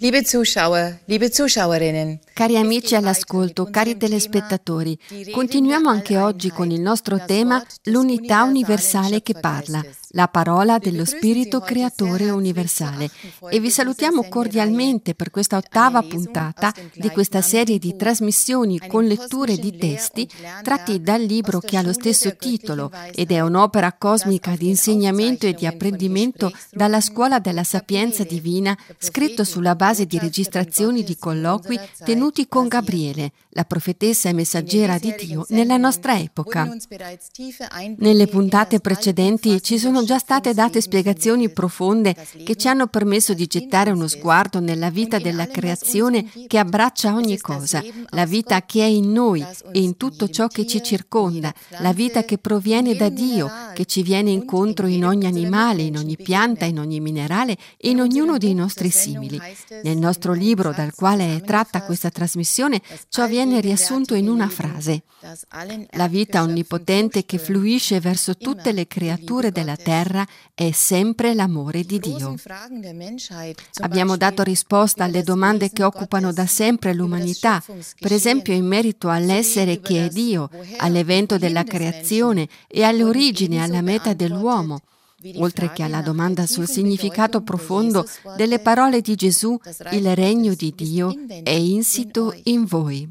Liebe Zuschauer, liebe Zuschauerinnen. Cari amici all'ascolto, cari telespettatori, continuiamo anche oggi con il nostro tema l'unità universale che parla, la parola dello Spirito Creatore universale. E vi salutiamo cordialmente per questa ottava puntata di questa serie di trasmissioni con letture di testi tratti dal libro che ha lo stesso titolo ed è un'opera cosmica di insegnamento e di apprendimento dalla Scuola della Sapienza Divina, scritto sulla base di registrazioni di colloqui tenuti con Gabriele, la profetessa e messaggera di Dio nella nostra epoca. Nelle puntate precedenti ci sono già state date spiegazioni profonde che ci hanno permesso di gettare uno sguardo nella vita della creazione che abbraccia ogni cosa, la vita che è in noi e in tutto ciò che ci circonda, la vita che proviene da Dio, che ci viene incontro in ogni animale, in ogni pianta, in ogni minerale e in ognuno dei nostri simili. Nel nostro libro dal quale è tratta questa trasmissione, ciò viene riassunto in una frase: la vita onnipotente che fluisce verso tutte le creature della terra è sempre l'amore di Dio. Abbiamo dato risposta alle domande che occupano da sempre l'umanità, per esempio in merito all'essere che è Dio, all'evento della creazione e alle origini e alla meta dell'uomo, oltre che alla domanda sul significato profondo delle parole di Gesù: il regno di Dio è insito in voi.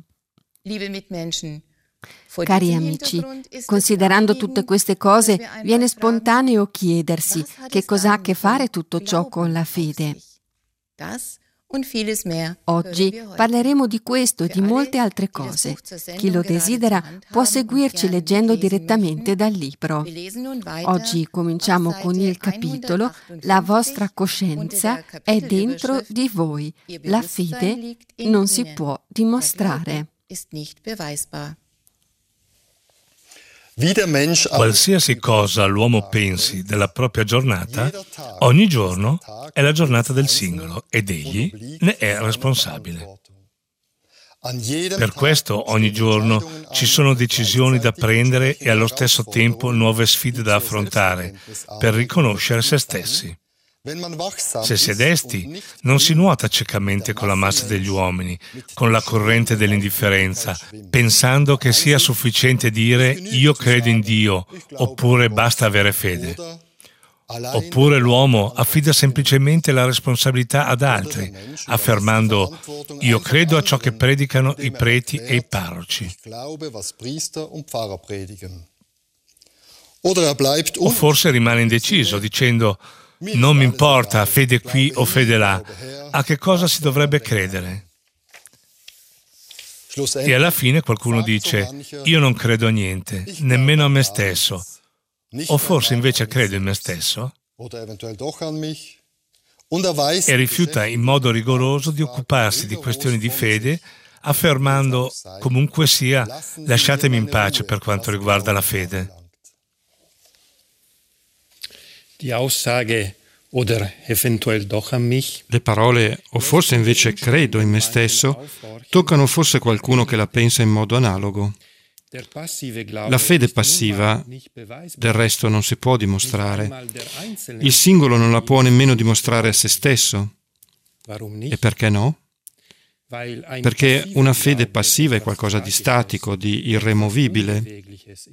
Cari amici, considerando tutte queste cose, viene spontaneo chiedersi che cosa ha a che fare tutto ciò con la fede. Oggi parleremo di questo e di molte altre cose. Chi lo desidera può seguirci leggendo direttamente dal libro. Oggi cominciamo con il capitolo La vostra coscienza è dentro di voi. La fede non si può dimostrare. Qualsiasi cosa l'uomo pensi della propria giornata, ogni giorno è la giornata del singolo ed egli ne è responsabile. Per questo ogni giorno ci sono decisioni da prendere e allo stesso tempo nuove sfide da affrontare per riconoscere se stessi. Se si è desti, non si nuota ciecamente con la massa degli uomini, con la corrente dell'indifferenza, pensando che sia sufficiente dire «io credo in Dio» oppure «basta avere fede». Oppure l'uomo affida semplicemente la responsabilità ad altri, affermando «io credo a ciò che predicano i preti e i parroci». O forse rimane indeciso, dicendo «non mi importa, fede qui o fede là, a che cosa si dovrebbe credere?» E alla fine qualcuno dice «io non credo a niente, nemmeno a me stesso». O forse invece credo in me stesso? E rifiuta in modo rigoroso di occuparsi di questioni di fede, affermando comunque sia, lasciatemi in pace per quanto riguarda la fede. Die Aussage oder eventuell doch an mich. Le parole «o forse invece credo in me stesso» toccano forse qualcuno che la pensa in modo analogo. La fede passiva, del resto, non si può dimostrare. Il singolo non la può nemmeno dimostrare a se stesso. E perché no? Perché una fede passiva è qualcosa di statico, di irremovibile.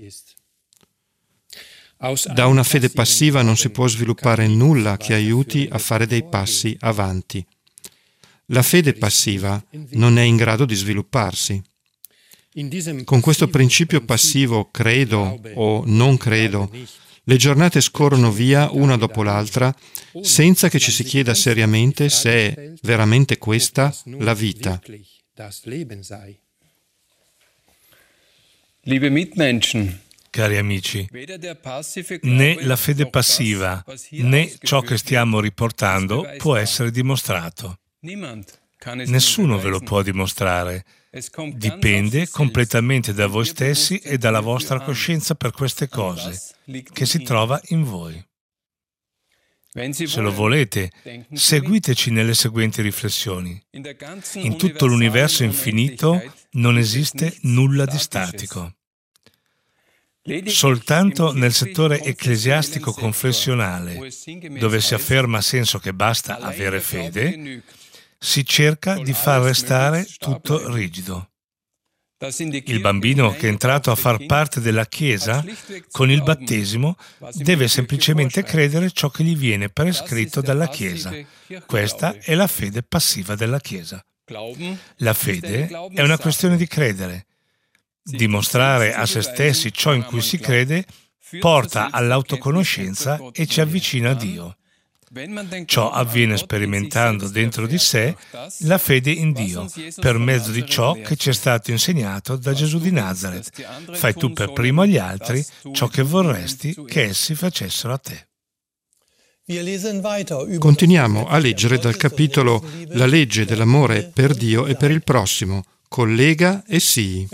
Da una fede passiva non si può sviluppare nulla che aiuti a fare dei passi avanti. La fede passiva non è in grado di svilupparsi. Con questo principio passivo, credo o non credo, le giornate scorrono via una dopo l'altra senza che ci si chieda seriamente se è veramente questa la vita. Liebe Mitmenschen, Cari amici, né la fede passiva né ciò che stiamo riportando può essere dimostrato. Nessuno ve lo può dimostrare. Dipende completamente da voi stessi e dalla vostra coscienza per queste cose, che si trova in voi. Se lo volete, seguiteci nelle seguenti riflessioni. In tutto l'universo infinito non esiste nulla di statico. Soltanto nel settore ecclesiastico confessionale, dove si afferma a senso che basta avere fede, si cerca di far restare tutto rigido. Il bambino che è entrato a far parte della Chiesa, con il battesimo, deve semplicemente credere ciò che gli viene prescritto dalla Chiesa. Questa è la fede passiva della Chiesa. La fede è una questione di credere. Dimostrare a se stessi ciò in cui si crede porta all'autoconoscenza e ci avvicina a Dio. Ciò avviene sperimentando dentro di sé la fede in Dio, per mezzo di ciò che ci è stato insegnato da Gesù di Nazaret. Fai tu per primo agli altri ciò che vorresti che essi facessero a te. Continuiamo a leggere dal capitolo La legge dell'amore per Dio e per il prossimo, collega e sii.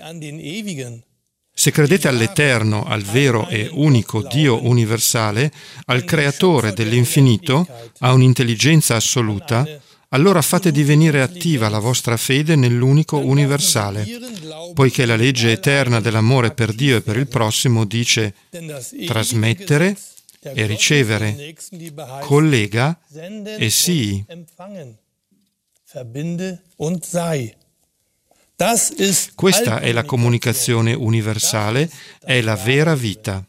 Se credete all'Eterno, al vero e unico Dio universale, al Creatore dell'infinito, a un'intelligenza assoluta, allora fate divenire attiva la vostra fede nell'unico universale, poiché la legge eterna dell'amore per Dio e per il prossimo dice trasmettere e ricevere, collega e sii. Questa è la comunicazione universale, è la vera vita.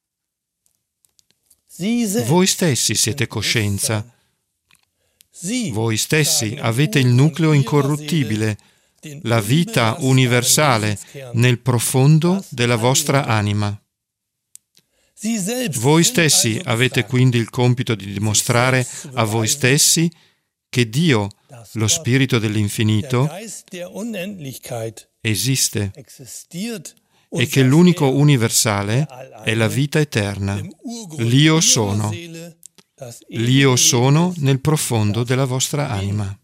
Voi stessi siete coscienza. Voi stessi avete il nucleo incorruttibile, la vita universale nel profondo della vostra anima. Voi stessi avete quindi il compito di dimostrare a voi stessi che Dio, lo Spirito dell'infinito, esiste e che l'unico universale è la vita eterna. L'Io sono. L'Io sono nel profondo della vostra anima.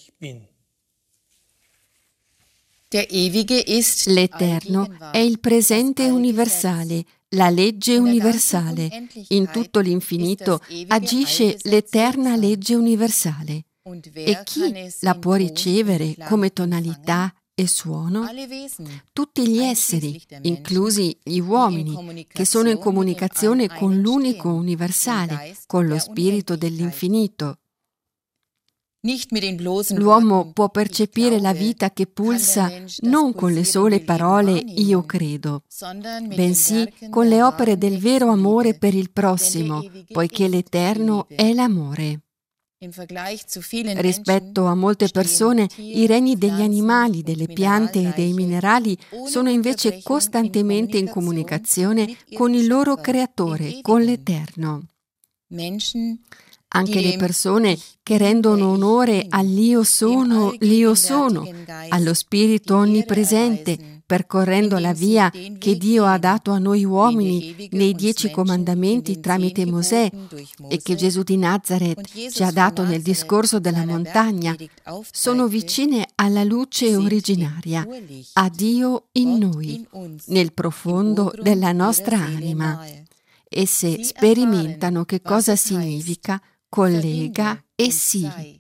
L'Eterno è il presente universale, la legge universale. In tutto l'infinito agisce l'eterna legge universale. E chi la può ricevere come tonalità e suono? Tutti gli esseri, inclusi gli uomini, che sono in comunicazione con l'unico universale, con lo spirito dell'infinito. L'uomo può percepire la vita che pulsa non con le sole parole «io credo», bensì con le opere del vero amore per il prossimo, poiché l'Eterno è l'amore. Rispetto a molte persone, i regni degli animali, delle piante e dei minerali sono invece costantemente in comunicazione con il loro creatore, con l'Eterno. Anche le persone che rendono onore all'Io sono, allo Spirito onnipresente, percorrendo la via che Dio ha dato a noi uomini nei 10 comandamenti tramite Mosè e che Gesù di Nazaret ci ha dato nel discorso della montagna, sono vicine alla luce originaria, a Dio in noi, nel profondo della nostra anima. Esse sperimentano che cosa significa collega e sii.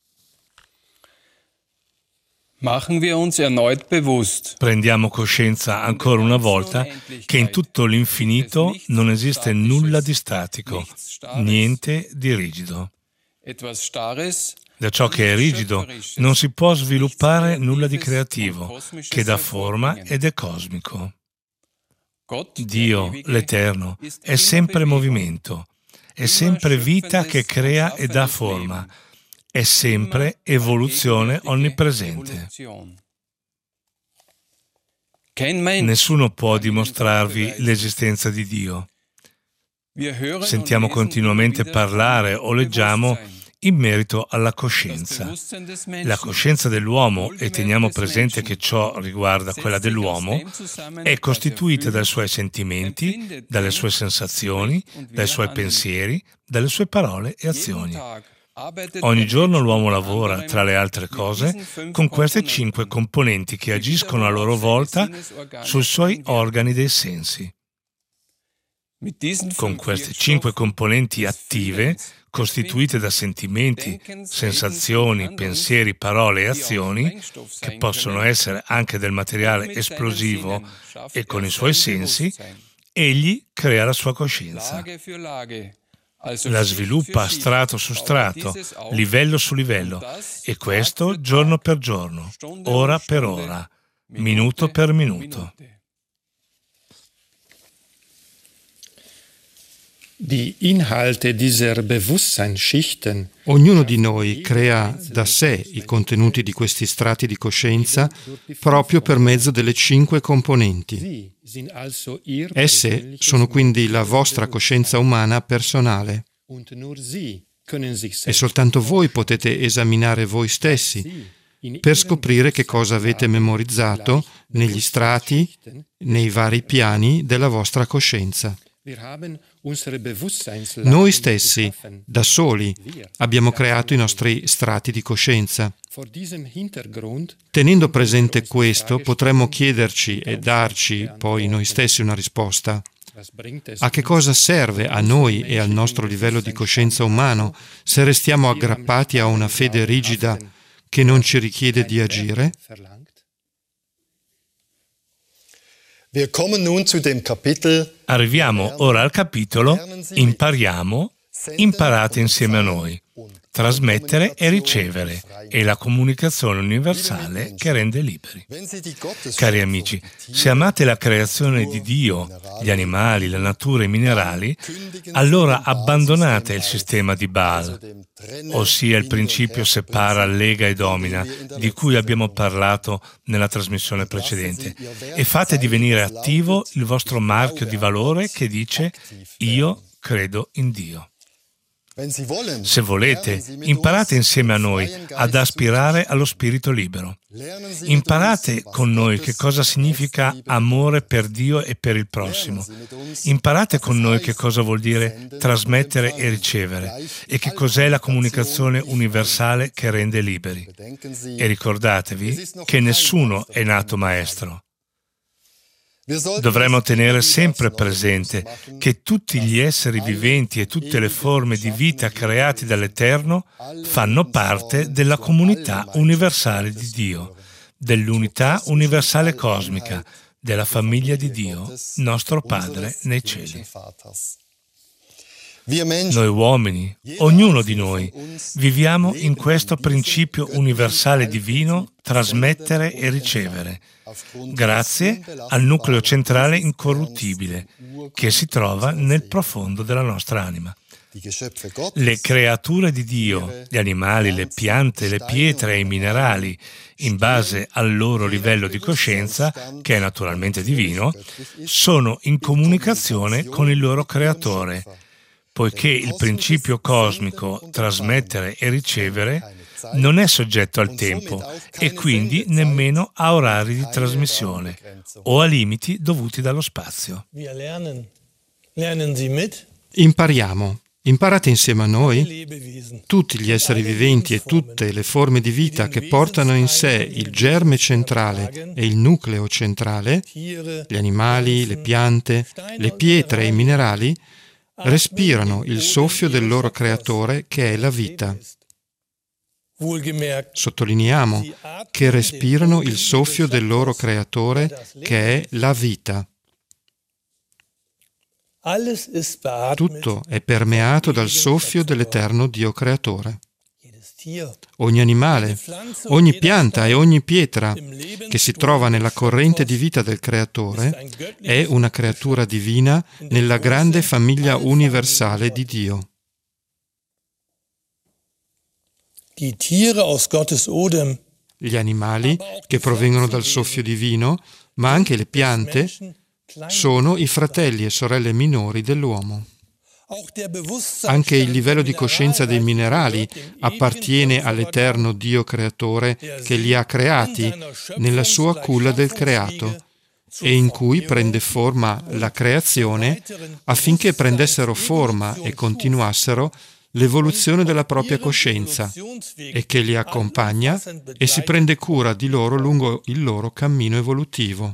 Prendiamo coscienza ancora una volta che in tutto l'infinito non esiste nulla di statico, niente di rigido. Da ciò che è rigido non si può sviluppare nulla di creativo, che dà forma ed è cosmico. Dio, l'Eterno, è sempre movimento, è sempre vita che crea e dà forma, è sempre evoluzione onnipresente. Nessuno può dimostrarvi l'esistenza di Dio. Sentiamo continuamente parlare o leggiamo in merito alla coscienza. La coscienza dell'uomo, e teniamo presente che ciò riguarda quella dell'uomo, è costituita dai suoi sentimenti, dalle sue sensazioni, dai suoi pensieri, dalle sue parole e azioni. Ogni giorno l'uomo lavora, tra le altre cose, con queste 5 componenti che agiscono a loro volta sui suoi organi dei sensi. Con queste 5 componenti attive, costituite da sentimenti, sensazioni, pensieri, parole e azioni, che possono essere anche del materiale esplosivo, e con i suoi sensi, egli crea la sua coscienza. La sviluppa strato su strato, livello su livello, e questo giorno per giorno, ora per ora, minuto per minuto. Die Inhalte dieser Bewusstseinsschichten. Ognuno di noi crea da sé i contenuti di questi strati di coscienza proprio per mezzo delle 5 componenti. Esse sono quindi la vostra coscienza umana personale. E soltanto voi potete esaminare voi stessi per scoprire che cosa avete memorizzato negli strati, nei vari piani della vostra coscienza. Noi stessi, da soli, abbiamo creato i nostri strati di coscienza. Tenendo presente questo, potremmo chiederci e darci poi noi stessi una risposta. A che cosa serve a noi e al nostro livello di coscienza umano se restiamo aggrappati a una fede rigida che non ci richiede di agire? Arriviamo ora al capitolo Impariamo, imparate insieme a noi. Trasmettere e ricevere è la comunicazione universale che rende liberi. Cari amici, se amate la creazione di Dio, gli animali, la natura e i minerali, allora abbandonate il sistema di Baal, ossia il principio separa, lega e domina, di cui abbiamo parlato nella trasmissione precedente, e fate divenire attivo il vostro marchio di valore che dice «Io credo in Dio». Se volete, imparate insieme a noi ad aspirare allo spirito libero. Imparate con noi che cosa significa amore per Dio e per il prossimo. Imparate con noi che cosa vuol dire trasmettere e ricevere e che cos'è la comunicazione universale che rende liberi. E ricordatevi che nessuno è nato maestro. Dovremmo tenere sempre presente che tutti gli esseri viventi e tutte le forme di vita creati dall'Eterno fanno parte della comunità universale di Dio, dell'unità universale cosmica, della famiglia di Dio, nostro Padre nei cieli. Noi uomini, ognuno di noi, viviamo in questo principio universale divino, trasmettere e ricevere, grazie al nucleo centrale incorruttibile che si trova nel profondo della nostra anima. Le creature di Dio, gli animali, le piante, le pietre e i minerali, in base al loro livello di coscienza, che è naturalmente divino, sono in comunicazione con il loro creatore, poiché il principio cosmico trasmettere e ricevere non è soggetto al tempo e quindi nemmeno a orari di trasmissione o a limiti dovuti dallo spazio. Impariamo. Imparate insieme a noi. Tutti gli esseri viventi e tutte le forme di vita che portano in sé il germe centrale e il nucleo centrale, gli animali, le piante, le pietre e i minerali, respirano il soffio del loro creatore che è la vita. Sottolineiamo che respirano il soffio del loro creatore che è la vita. Tutto è permeato dal soffio dell'eterno Dio creatore. Ogni animale, ogni pianta e ogni pietra che si trova nella corrente di vita del Creatore è una creatura divina nella grande famiglia universale di Dio. Gli animali, che provengono dal soffio divino, ma anche le piante, sono i fratelli e sorelle minori dell'uomo. Anche il livello di coscienza dei minerali appartiene all'eterno Dio creatore che li ha creati nella sua culla del creato e in cui prende forma la creazione affinché prendessero forma e continuassero l'evoluzione della propria coscienza e che li accompagna e si prende cura di loro lungo il loro cammino evolutivo.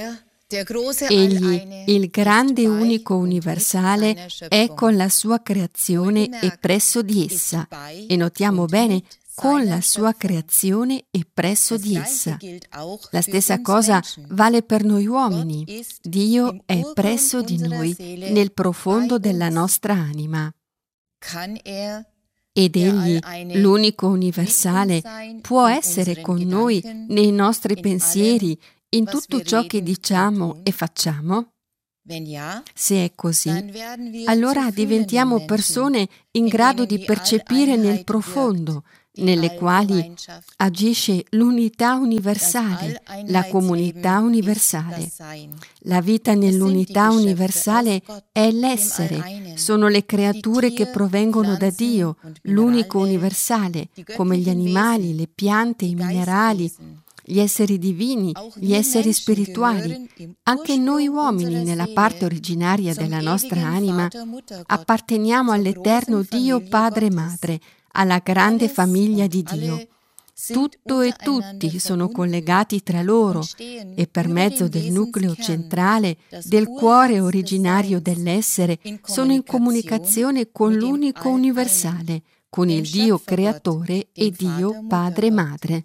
Egli, il grande unico universale, è con la sua creazione e presso di essa. E notiamo bene, con la sua creazione e presso di essa. La stessa cosa vale per noi uomini. Dio è presso di noi, nel profondo della nostra anima. Ed Egli, l'unico universale, può essere con noi nei nostri pensieri, in tutto ciò che diciamo e facciamo? Se è così, allora diventiamo persone in grado di percepire nel profondo, nelle quali agisce l'unità universale, la comunità universale. La vita nell'unità universale è l'essere, sono le creature che provengono da Dio, l'unico universale, come gli animali, le piante, i minerali, gli esseri divini, gli esseri spirituali. Anche noi uomini, nella parte originaria della nostra anima, apparteniamo all'eterno Dio Padre e Madre, alla grande famiglia di Dio. Tutto e tutti sono collegati tra loro e per mezzo del nucleo centrale, del cuore originario dell'essere, sono in comunicazione con l'unico universale, con il Dio Creatore e Dio Padre e Madre.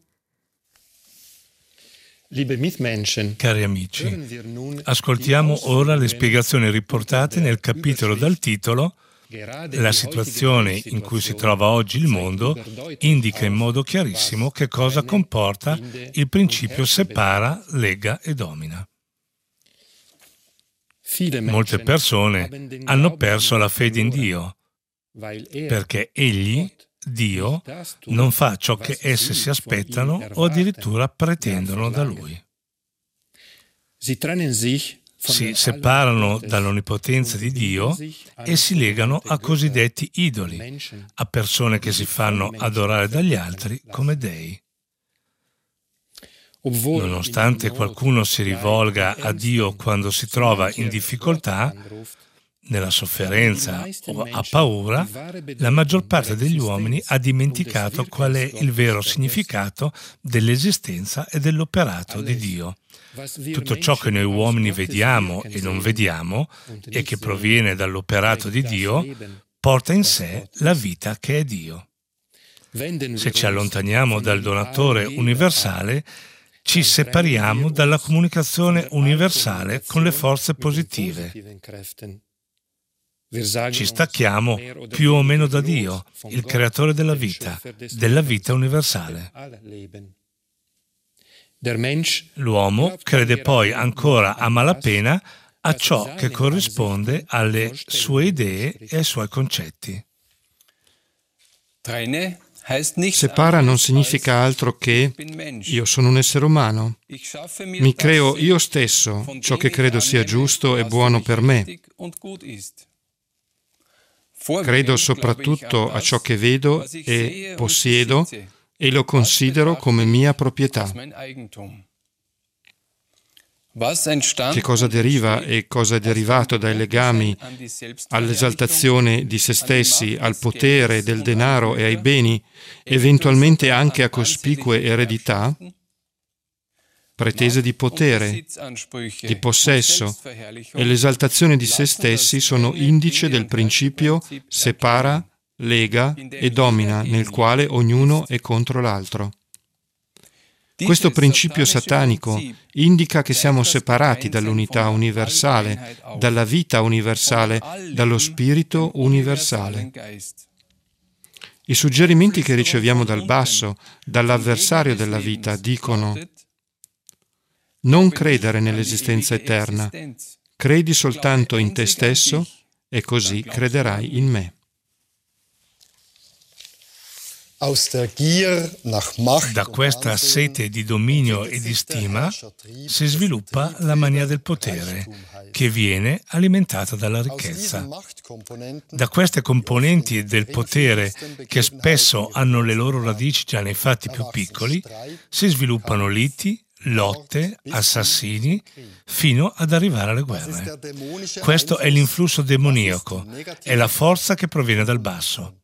Cari amici, ascoltiamo ora le spiegazioni riportate nel capitolo dal titolo La situazione in cui si trova oggi il mondo indica in modo chiarissimo che cosa comporta il principio separa, lega e domina. Molte persone hanno perso la fede in Dio perché Egli, Dio, non fa ciò che esse si aspettano o addirittura pretendono da Lui. Si separano dall'onnipotenza di Dio e si legano a cosiddetti idoli, a persone che si fanno adorare dagli altri come dei. Nonostante qualcuno si rivolga a Dio quando si trova in difficoltà, nella sofferenza o ha paura, la maggior parte degli uomini ha dimenticato qual è il vero significato dell'esistenza e dell'operato di Dio. Tutto ciò che noi uomini vediamo e non vediamo e che proviene dall'operato di Dio porta in sé la vita che è Dio. Se ci allontaniamo dal donatore universale, ci separiamo dalla comunicazione universale con le forze positive. Ci stacchiamo più o meno da Dio, il creatore della vita universale. L'uomo crede poi ancora a malapena a ciò che corrisponde alle sue idee e ai suoi concetti. Separa non significa altro che io sono un essere umano. Mi creo io stesso ciò che credo sia giusto e buono per me. Credo soprattutto a ciò che vedo e possiedo e lo considero come mia proprietà. Che cosa deriva e cosa è derivato dai legami all'esaltazione di se stessi, al potere del denaro e ai beni, eventualmente anche a cospicue eredità, pretese di potere, di possesso e l'esaltazione di se stessi sono indice del principio separa, lega e domina, nel quale ognuno è contro l'altro. Questo principio satanico indica che siamo separati dall'unità universale, dalla vita universale, dallo spirito universale. I suggerimenti che riceviamo dal basso, dall'avversario della vita, dicono: non credere nell'esistenza eterna, credi soltanto in te stesso e così crederai in me. Da questa sete di dominio e di stima si sviluppa la mania del potere, che viene alimentata dalla ricchezza. Da queste componenti del potere, che spesso hanno le loro radici già nei fatti più piccoli, si sviluppano liti, lotte, assassini, fino ad arrivare alle guerre. Questo è l'influsso demoniaco, è la forza che proviene dal basso.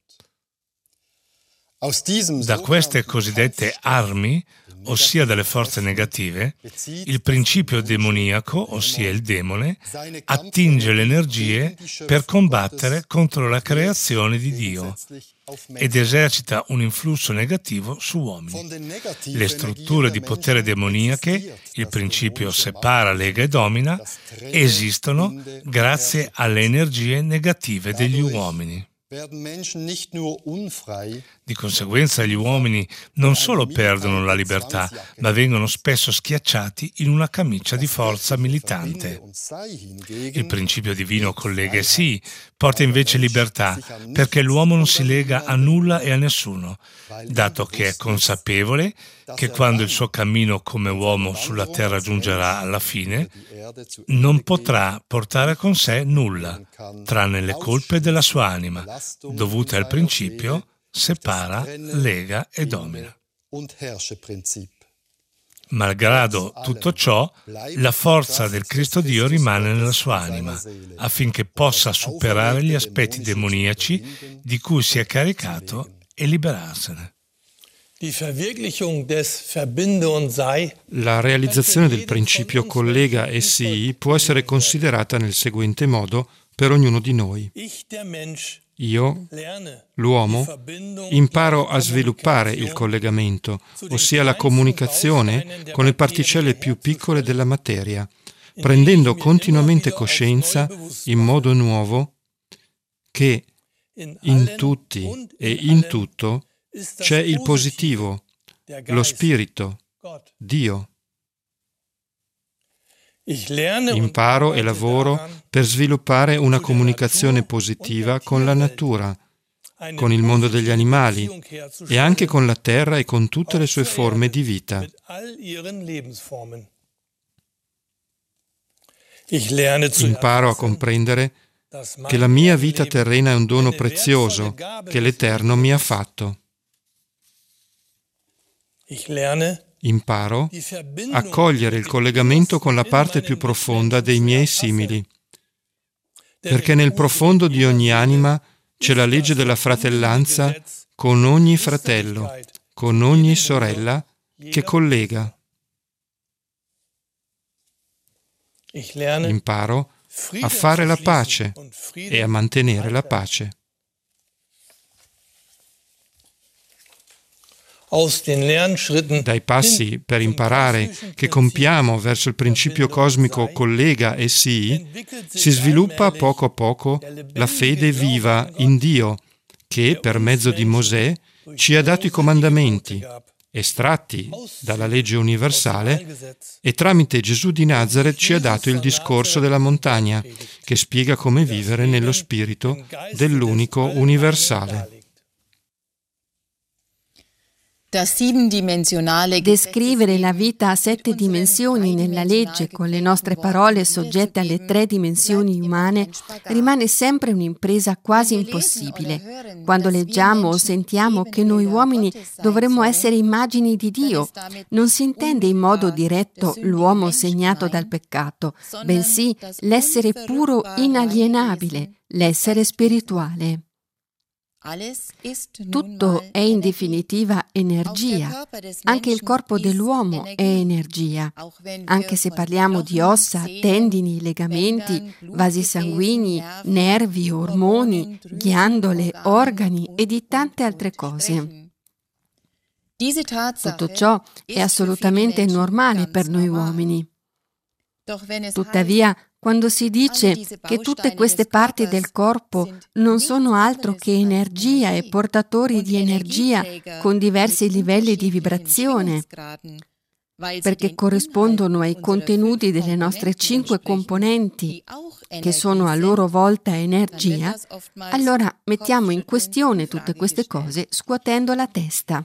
Da queste cosiddette armi, ossia dalle forze negative, il principio demoniaco, ossia il demone, attinge le energie per combattere contro la creazione di Dio ed esercita un influsso negativo su uomini. Le strutture di potere demoniache, il principio separa, lega e domina, esistono grazie alle energie negative degli uomini. Di conseguenza gli uomini non solo perdono la libertà, ma vengono spesso schiacciati in una camicia di forza militante. Il principio divino collega e sì, porta invece libertà, perché l'uomo non si lega a nulla e a nessuno, dato che è consapevole che quando il suo cammino come uomo sulla terra giungerà alla fine, non potrà portare con sé nulla, tranne le colpe della sua anima, dovute al principio separa, lega e domina. Malgrado tutto ciò, la forza del Cristo Dio rimane nella sua anima, affinché possa superare gli aspetti demoniaci di cui si è caricato e liberarsene. La realizzazione del principio collega e sii può essere considerata nel seguente modo per ognuno di noi. Io, l'uomo, imparo a sviluppare il collegamento, ossia la comunicazione con le particelle più piccole della materia, prendendo continuamente coscienza in modo nuovo che in tutti e in tutto c'è il positivo, lo spirito, Dio. Imparo e lavoro per sviluppare una comunicazione positiva con la natura, con il mondo degli animali e anche con la terra e con tutte le sue forme di vita. Imparo a comprendere che la mia vita terrena è un dono prezioso che l'Eterno mi ha fatto. Imparo a cogliere il collegamento con la parte più profonda dei miei simili, perché nel profondo di ogni anima c'è la legge della fratellanza con ogni fratello, con ogni sorella che collega. Imparo a fare la pace e a mantenere la pace. Dai passi per imparare che compiamo verso il principio cosmico collega e sii, si sviluppa a poco la fede viva in Dio, che per mezzo di Mosè ci ha dato i comandamenti, estratti dalla legge universale, e tramite Gesù di Nazaret ci ha dato il discorso della montagna, che spiega come vivere nello spirito dell'unico universale. Descrivere la vita a 7 dimensioni nella legge con le nostre parole soggette alle 3 dimensioni umane rimane sempre un'impresa quasi impossibile. Quando leggiamo o sentiamo che noi uomini dovremmo essere immagini di Dio, non si intende in modo diretto l'uomo segnato dal peccato, bensì l'essere puro inalienabile, l'essere spirituale. Tutto è in definitiva energia. Anche il corpo dell'uomo è energia. Anche se parliamo di ossa, tendini, legamenti, vasi sanguigni, nervi, ormoni, ghiandole, organi e di tante altre cose. Tutto ciò è assolutamente normale per noi uomini. Tuttavia, quando si dice che tutte queste parti del corpo non sono altro che energia e portatori di energia con diversi livelli di vibrazione, perché corrispondono ai contenuti delle nostre 5 componenti, che sono a loro volta energia, allora mettiamo in questione tutte queste cose scuotendo la testa.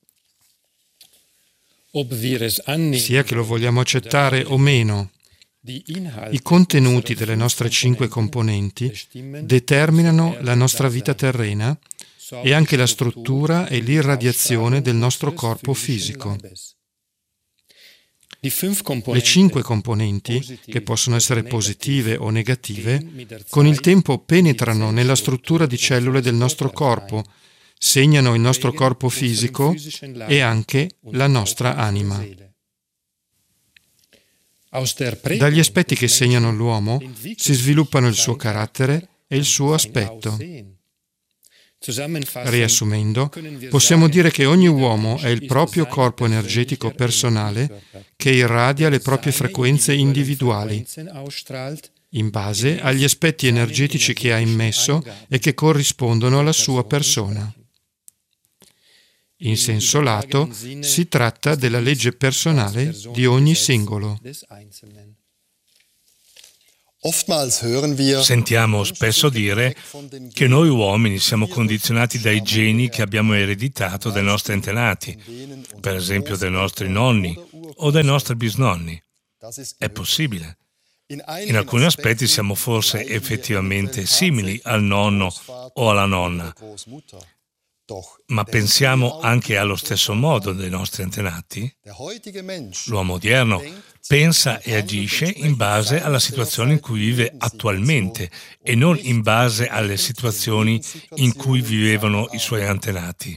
Sia che lo vogliamo accettare o meno, i contenuti delle nostre 5 componenti determinano la nostra vita terrena e anche la struttura e l'irradiazione del nostro corpo fisico. Le 5 componenti, che possono essere positive o negative, con il tempo penetrano nella struttura di cellule del nostro corpo, segnano il nostro corpo fisico e anche la nostra anima. Dagli aspetti che segnano l'uomo si sviluppano il suo carattere e il suo aspetto. Riassumendo, possiamo dire che ogni uomo è il proprio corpo energetico personale che irradia le proprie frequenze individuali in base agli aspetti energetici che ha immesso e che corrispondono alla sua persona. In senso lato, si tratta della legge personale di ogni singolo. Sentiamo spesso dire che noi uomini siamo condizionati dai geni che abbiamo ereditato dai nostri antenati, per esempio dai nostri nonni o dai nostri bisnonni. È possibile. In alcuni aspetti siamo forse effettivamente simili al nonno o alla nonna, ma pensiamo anche allo stesso modo dei nostri antenati? L'uomo odierno pensa e agisce in base alla situazione in cui vive attualmente e non in base alle situazioni in cui vivevano i suoi antenati.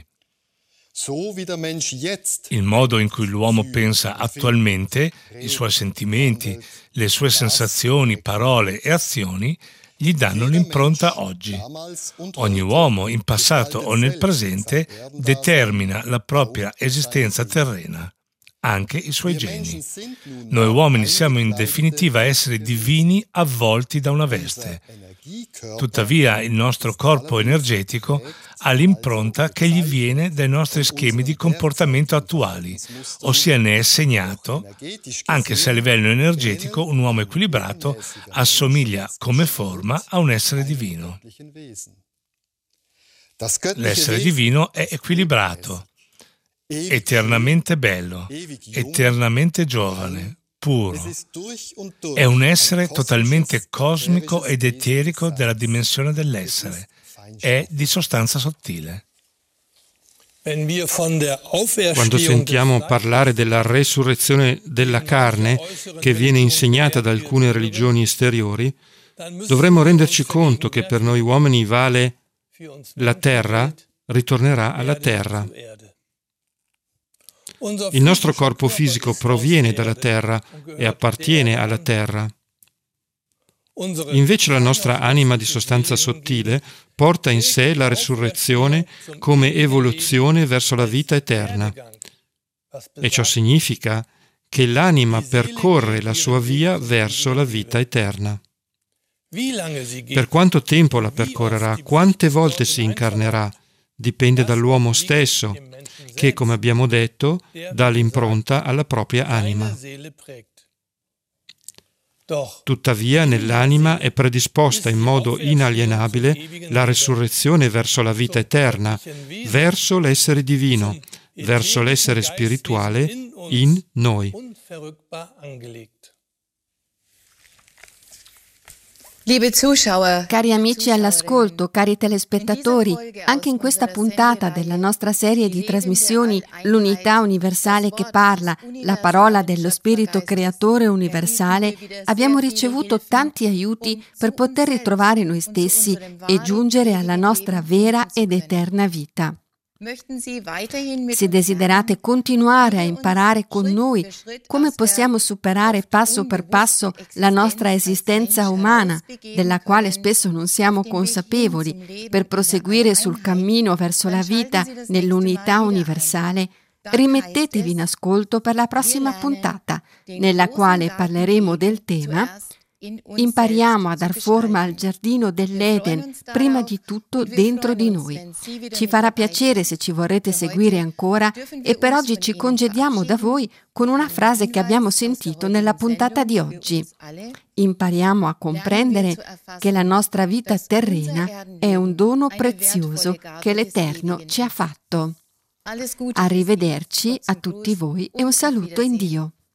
Il modo in cui l'uomo pensa attualmente, i suoi sentimenti, le sue sensazioni, parole e azioni gli danno l'impronta oggi. Ogni uomo, in passato o nel presente, determina la propria esistenza terrena, anche i suoi geni. Noi uomini siamo in definitiva esseri divini avvolti da una veste. Tuttavia il nostro corpo energetico ha l'impronta che gli viene dai nostri schemi di comportamento attuali, ossia ne è segnato, anche se a livello energetico un uomo equilibrato assomiglia come forma a un essere divino. L'essere divino è equilibrato, eternamente bello, eternamente giovane, puro. È un essere totalmente cosmico ed eterico della dimensione dell'essere. È di sostanza sottile. Quando sentiamo parlare della resurrezione della carne, che viene insegnata da alcune religioni esteriori, dovremmo renderci conto che per noi uomini vale la terra ritornerà alla terra. Il nostro corpo fisico proviene dalla terra e appartiene alla terra. Invece la nostra anima di sostanza sottile porta in sé la resurrezione come evoluzione verso la vita eterna. E ciò significa che l'anima percorre la sua via verso la vita eterna. Per quanto tempo la percorrerà, quante volte si incarnerà, dipende dall'uomo stesso, che, come abbiamo detto, dà l'impronta alla propria anima. Tuttavia, nell'anima è predisposta in modo inalienabile la resurrezione verso la vita eterna, verso l'essere divino, verso l'essere spirituale in noi. Cari amici all'ascolto, cari telespettatori, anche in questa puntata della nostra serie di trasmissioni L'Unità Universale che parla, la parola dello Spirito Creatore Universale, abbiamo ricevuto tanti aiuti per poter ritrovare noi stessi e giungere alla nostra vera ed eterna vita. Se desiderate continuare a imparare con noi come possiamo superare passo per passo la nostra esistenza umana, della quale spesso non siamo consapevoli, per proseguire sul cammino verso la vita nell'unità universale, rimettetevi in ascolto per la prossima puntata, nella quale parleremo del tema Impariamo a dar forma al giardino dell'Eden, prima di tutto dentro di noi. Ci farà piacere se ci vorrete seguire ancora e per oggi ci congediamo da voi con una frase che abbiamo sentito nella puntata di oggi. Impariamo a comprendere che la nostra vita terrena è un dono prezioso che l'Eterno ci ha fatto. Arrivederci a tutti voi e un saluto in Dio.